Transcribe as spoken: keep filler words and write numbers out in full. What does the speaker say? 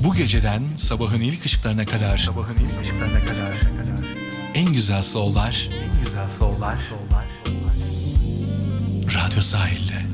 Bu geceden sabahın ilk ışıklarına kadar Sabahın ilk ışıklarına kadar en güzel sollar en güzel sollar Radyo Sahil'de.